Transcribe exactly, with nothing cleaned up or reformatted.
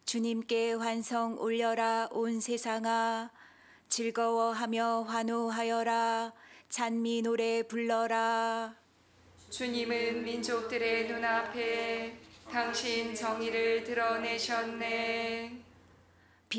주님께 환성 올려라 온 세상아. 즐거워하며 환호하여라. 찬미 노래 불러라. 주님은 민족들의 눈앞에 당신 정의를 드러내셨네.